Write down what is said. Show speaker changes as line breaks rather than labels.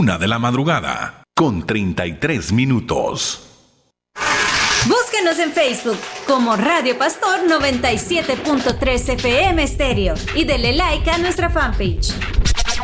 1:00 con 33 minutos.
Búsquenos en Facebook como Radio Pastor 97.3 FM Estéreo y dele like a nuestra fanpage.